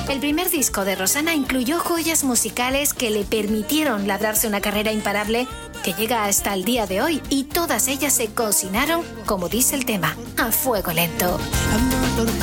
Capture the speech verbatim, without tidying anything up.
El primer disco de Rosana incluyó joyas musicales que le permitieron labrarse una carrera imparable que llega hasta el día de hoy, y todas ellas se cocinaron, como dice el tema, a fuego lento.